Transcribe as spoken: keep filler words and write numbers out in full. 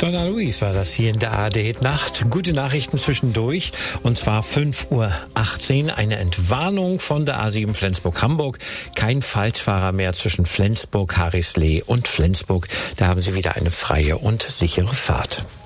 Donna Luis war das hier in der A R D-Nacht. Gute Nachrichten zwischendurch. Und zwar fünf Uhr achtzehn. Eine Entwarnung von der A sieben Flensburg-Hamburg. Kein Falschfahrer mehr zwischen Flensburg, Harrislee und Flensburg. Da haben Sie wieder eine freie und sichere Fahrt.